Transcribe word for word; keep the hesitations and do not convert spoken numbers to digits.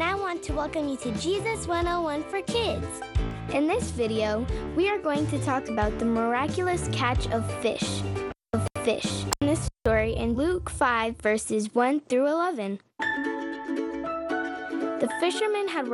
I want to welcome you to Jesus one oh one for Kids. In this video, we are going to talk about the miraculous catch of fish. Of fish. In this story in Luke five, verses one through eleven. The fishermen had